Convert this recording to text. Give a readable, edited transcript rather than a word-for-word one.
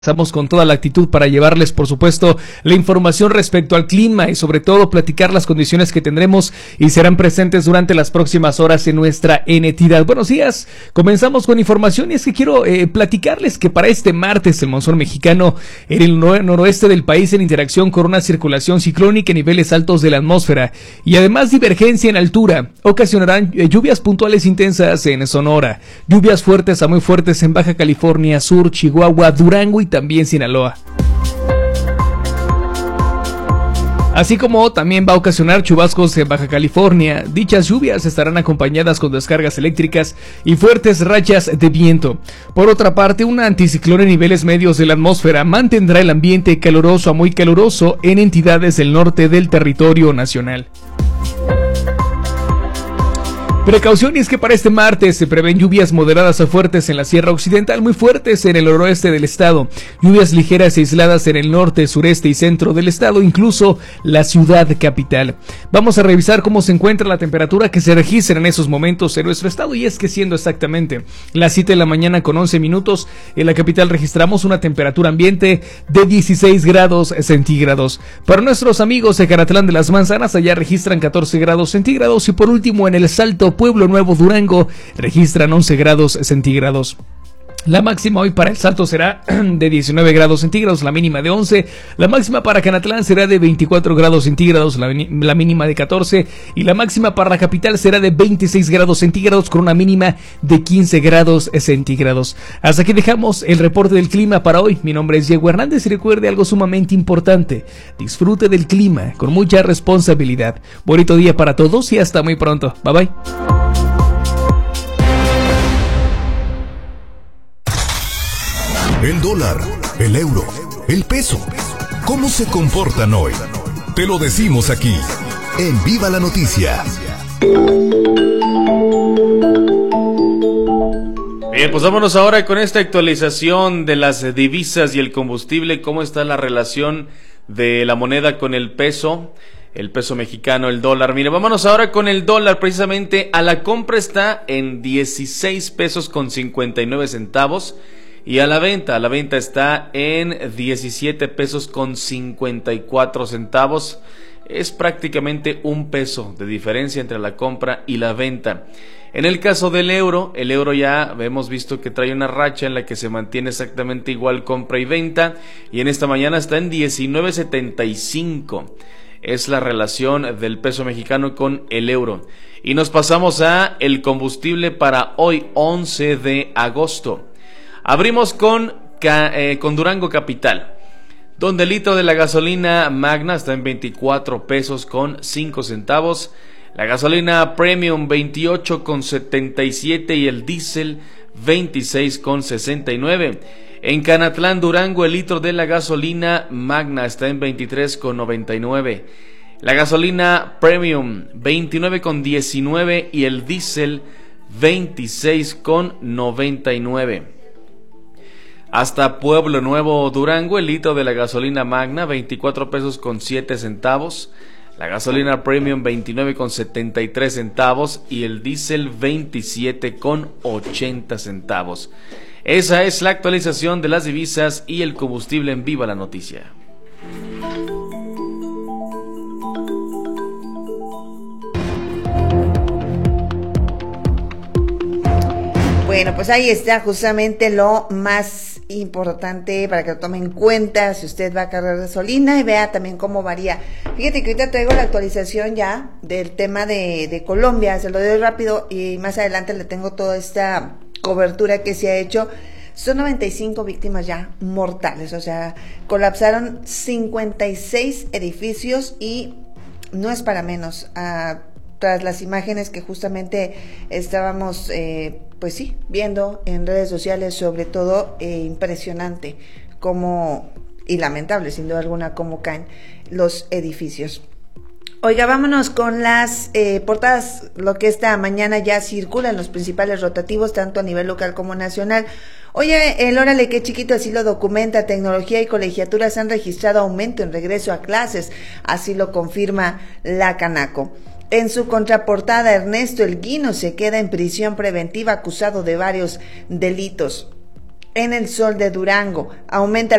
Estamos con toda la actitud para llevarles, por supuesto, la información respecto al clima y sobre todo platicar las condiciones que tendremos y serán presentes durante las próximas horas en nuestra entidad. Buenos días, comenzamos con información y es que quiero platicarles que para este martes el monzón mexicano en el noroeste del país en interacción con una circulación ciclónica en niveles altos de la atmósfera y además divergencia en altura ocasionarán lluvias puntuales intensas en Sonora, lluvias fuertes a muy fuertes en Baja California Sur, Chihuahua, Durango y también Sinaloa. Así como también va a ocasionar chubascos en Baja California. Dichas lluvias estarán acompañadas con descargas eléctricas y fuertes rachas de viento. Por otra parte, un anticiclón en niveles medios de la atmósfera mantendrá el ambiente caluroso a muy caluroso en entidades del norte del territorio nacional. Precaución, y es que para este martes se prevén lluvias moderadas a fuertes en la Sierra Occidental, muy fuertes en el noroeste del estado, lluvias ligeras e aisladas en el norte, sureste y centro del estado, incluso la ciudad capital. Vamos a revisar cómo se encuentra la temperatura que se registra en esos momentos en nuestro estado, y es que siendo exactamente las 7 de la mañana con 11 minutos, en la capital registramos una temperatura ambiente de 16 grados centígrados. Para nuestros amigos de Canatlán de las Manzanas, allá registran 14 grados centígrados, y por último en el Salto, Pueblo Nuevo, Durango, registran 11 grados centígrados. La máxima hoy para el Salto será de 19 grados centígrados, la mínima de 11. La máxima para Canatlán será de 24 grados centígrados, la mínima de 14. Y la máxima para la capital será de 26 grados centígrados con una mínima de 15 grados centígrados. Hasta aquí dejamos el reporte del clima para hoy. Mi nombre es Diego Hernández y recuerde algo sumamente importante. Disfrute del clima con mucha responsabilidad. Bonito día para todos y hasta muy pronto. Bye bye. El dólar, el euro, el peso. ¿Cómo se comportan hoy? Te lo decimos aquí, en Viva la Noticia. Bien, pues vámonos ahora con esta actualización de las divisas y el combustible. ¿Cómo está la relación de la moneda con el peso mexicano, el dólar? Mire, vámonos ahora con el dólar. Precisamente a la compra está en 16 pesos con 59 centavos. Y a la venta está en 17 pesos con 54 centavos. Es prácticamente un peso de diferencia entre la compra y la venta. En el caso del euro, el euro ya hemos visto que trae una racha en la que se mantiene exactamente igual compra y venta. Y en esta mañana está en 19.75. Es la relación del peso mexicano con el euro. Y nos pasamos a el combustible para hoy, 11 de agosto. Abrimos con Durango Capital, donde el litro de la gasolina Magna está en 24 pesos con 5 centavos, la gasolina Premium 28 con 77 y el diésel 26 con 69. En Canatlán, Durango, el litro de la gasolina Magna está en 23 con 99. La gasolina Premium 29 con 19 y el diésel 26 con 99. Hasta Pueblo Nuevo, Durango, el litro de la gasolina Magna 24 pesos con 7 centavos, la gasolina Premium 29 con 73 centavos y el diésel 27 con 80 centavos. Esa es la actualización de las divisas y el combustible en Viva la Noticia. Bueno, pues ahí está justamente lo más importante para que lo tomen en cuenta si usted va a cargar gasolina y vea también cómo varía. Fíjate que ahorita traigo la actualización ya del tema de Colombia, se lo doy rápido y más adelante le tengo toda esta cobertura que se ha hecho. Son 95 víctimas ya mortales, o sea, colapsaron 56 edificios y no es para menos. Tras las imágenes que justamente estábamos pues sí, viendo en redes sociales, sobre todo impresionante cómo, y lamentable sin duda alguna, cómo caen los edificios. Oiga, vámonos con las portadas, lo que esta mañana ya circula en los principales rotativos, tanto a nivel local como nacional. Oye, el órale, qué chiquito, así lo documenta. Tecnología y colegiaturas han registrado aumento en regreso a clases, así lo confirma la Canaco. En su contraportada, Ernesto El Guino se queda en prisión preventiva acusado de varios delitos. en el Sol de Durango. Aumenta